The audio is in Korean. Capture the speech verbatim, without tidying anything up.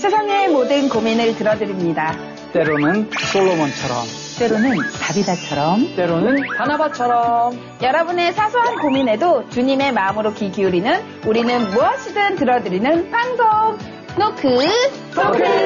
세상의 모든 고민을 들어드립니다. 때로는 솔로몬처럼, 때로는 다비다처럼, 때로는 바나바처럼 여러분의 사소한 고민에도 주님의 마음으로 귀 기울이는 우리는 무엇이든 들어드리는 방송 노크 토크.